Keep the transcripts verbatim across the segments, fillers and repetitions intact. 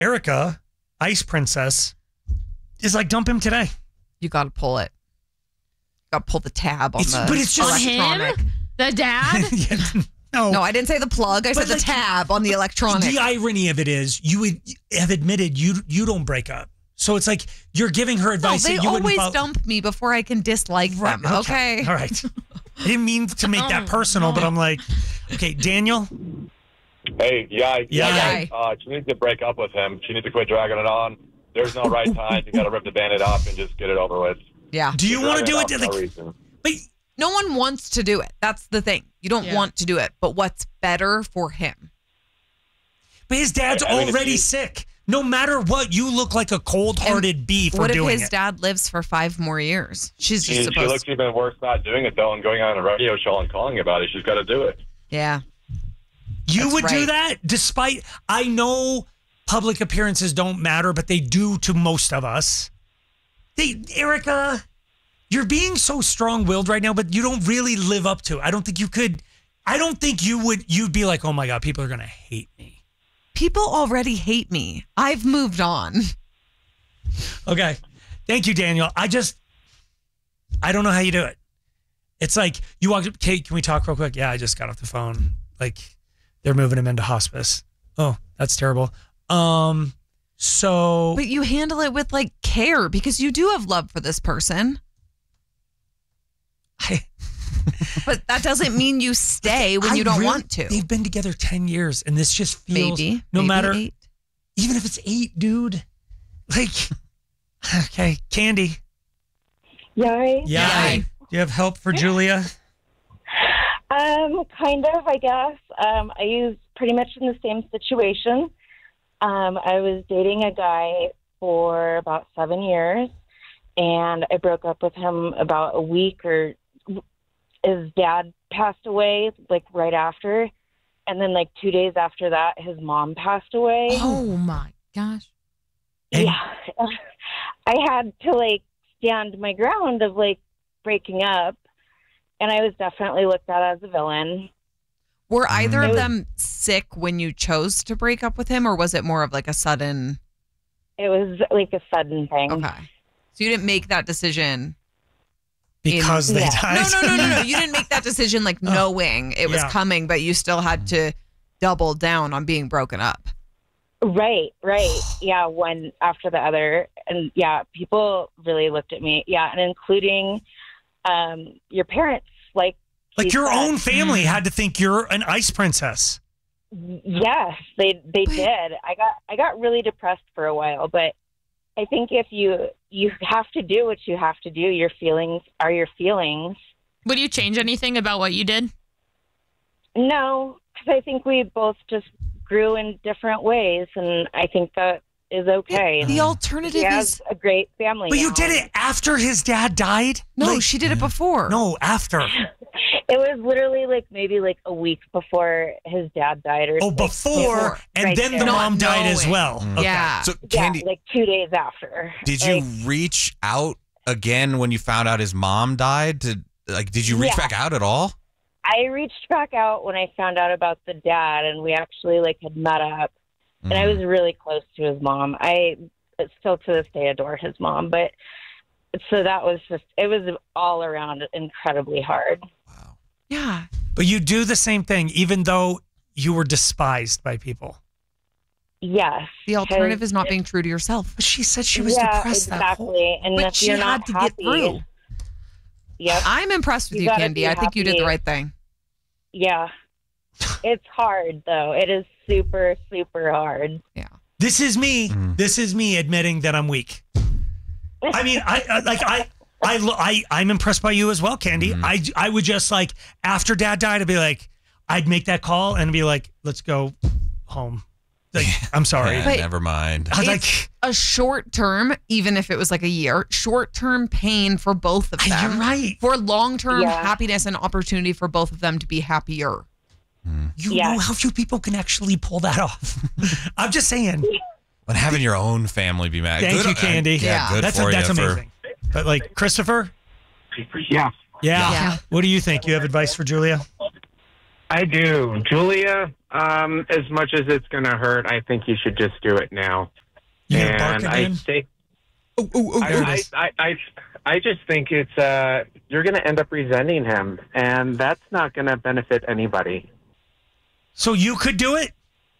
Erica, Ice Princess, is like, dump him today. You got to pull it. Got to pull the tab on It's, the but it's just On electronic. him? The dad? Yeah, no. No, I didn't say the plug. I But said the like- tab on the electronic. The irony of it is, you would have admitted you you don't break up. So it's like you're giving her No, advice they that you wouldn't always follow. dump me before I can dislike them. Okay. All right. I didn't mean to make that personal, but I'm like, okay, Daniel. Hey, yeah, Yeah. yeah. Uh, she needs to break up with him. She needs to quit dragging it on. There's no right time. You got to rip the Band-Aid off and just get it over with. Yeah. Do you want to do it? To, No like, reason. but No one wants to do it. That's the thing. You don't Yeah. want to do it. But what's better for him? but his dad's I mean, if already you- sick. No matter what, you look like a cold-hearted bee for What if doing his it. dad lives for five more years? She's just She, she supposed looks to. even worse not doing it, though, and going on a radio show and calling about it. She's got to do it. Yeah. You That's would do right. that despite, I know public appearances don't matter, but they do to most of us. They, Erica, you're being so strong-willed right now, but you don't really live up to it. I don't think you could, I don't think you would, you'd be like, oh my God, people are going to hate me. People already hate me. I've moved on. Okay. Thank you, Daniel. I just, I don't know how you do it. It's like you walked up, Kate, can we talk real quick? Yeah, I just got off the phone. Like they're moving him into hospice. Oh, that's terrible. Um, so. But you handle it with like care because you do have love for this person. I, But that doesn't mean you stay when I you don't really- want to. They've been together ten years and this just feels, Maybe. no maybe matter, eight. even if it's eight, dude, like, okay, Candy. Yay. Yeah. Yay. Do you have help for Julia? Um, kind of, I guess. Um, I was pretty much in the same situation. Um, I was dating a guy for about seven years, and I broke up with him about a week or his dad passed away, like right after. And then like two days after that, his mom passed away. Oh my gosh. And- Yeah. I had to like stand my ground of like breaking up. And I was definitely looked at as a villain. Were either It of was- them sick when you chose to break up with him, or was it more of like a sudden? It was like a sudden thing. Okay. So you didn't make that decision. Because in- they Yeah. died. No, no, no, no, no. You didn't make that decision like knowing it was yeah. coming, but you still had to double down on being broken up. Right, right. Yeah, one after the other. And yeah, people really looked at me. Yeah, and including um, your parents. Like, Like she your said. own family had to think you're an ice princess. Yes, they they But- did. I got I got really depressed for a while, but I think if you you have to do what you have to do, your feelings are your feelings. Would you change anything about what you did? No, because I think we both just grew in different ways, and I think that is okay. The alternative He is has a great family. But you now. did it after his dad died? no. Like- She did it before. No, after. It was literally like maybe like a week before his dad died, or Oh, like, before, and right then the there. mom Not died as knowing. well. Okay. Yeah. So, yeah, Candy, like two days after. did you Like, reach out again when you found out his mom died? To like, did you reach Yeah. back out at all? I reached back out when I found out about the dad, and we actually like had met up, and I was really close to his mom. I still to this day adore his mom, but so that was just it was all around incredibly hard. Wow. Yeah. But you do the same thing, even though you were despised by people. Yes, The alternative because is not being true to yourself. But she said she was yeah, depressed that exactly. whole. And But if she you're had not to happy, get through. Yep. I'm impressed with You you, gotta Candy. be I think you did the happy. right thing. Yeah. It's hard though. It is super, super hard. Yeah. This is me. Mhm. This is me admitting that I'm weak. I mean, I, I like I. I, lo- I, I'm impressed by you as well, Candy. Mhm. I, I would just like, after dad died, I'd be like, I'd make that call and be like, let's go home. Like, I'm sorry. Yeah, But- never mind. I was It's like, a short term, even if it was like a year, short term pain for both of them. you're right. For long term Yeah. happiness and opportunity for both of them to be happier. You Yeah. know how few people can actually pull that off. I'm just saying. But having your own family be mad. Thank good, you, Candy. Yeah, Yeah. good That's, for that's you. for- amazing. But like, Christopher? Yeah. Yeah. Yeah. What do you think? You have advice for Julia? I do. Julia, um, as much as it's going to hurt, I think you should just do it now. You gonna bark and I again? think, Oh, oh, oh, there it I, is. I, I, I, I just think it's, uh, you're going to end up resenting him, and that's not going to benefit anybody. So you could do it?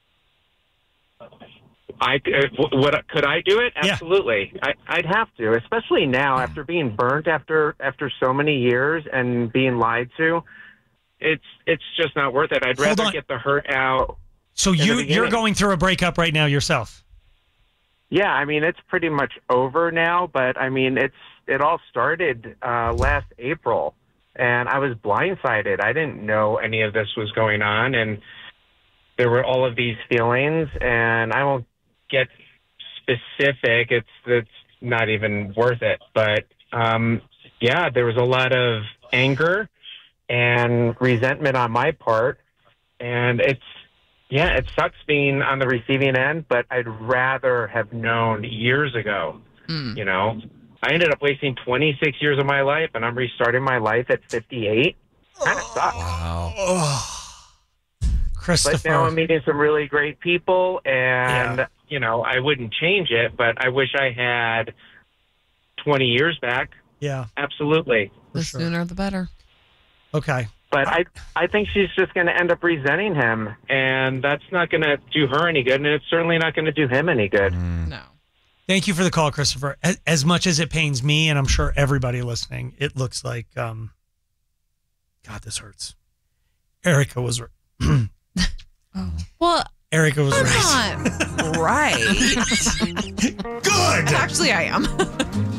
I, uh, what, could I do it? Yeah. Absolutely. I, I'd have to, especially now after being burnt after, after so many years and being lied to. It's, it's just not worth it. I'd Hold rather on. get the hurt out. So in the you you're beginning. going through a breakup right now yourself. Yeah, I mean, it's pretty much over now, but I mean, it's it all started uh, last April, and I was blindsided. I didn't know any of this was going on, and there were all of these feelings, and I won't get specific. It's it's not even worth it, but um, yeah, there was a lot of anger and resentment on my part, and it's. Yeah, it sucks being on the receiving end, but I'd rather have known years ago. Mm. You know, I ended up wasting twenty-six years of my life, and I'm restarting my life at fifty-eight. Kind of sucks. Wow. Oh. Christopher. But now I'm meeting some really great people, and, Yeah. you know, I wouldn't change it, but I wish I had twenty years back. yeah. Absolutely. The sure. sooner the better. Okay. But I, I think she's just going to end up resenting him, and that's not going to do her any good, and it's certainly not going to do him any good. No. Thank you for the call, Christopher. As, as much as it pains me, and I'm sure everybody listening, it looks like, um, God, this hurts. Erica was right. Well, Erica was right. not right. Good. Actually, I am.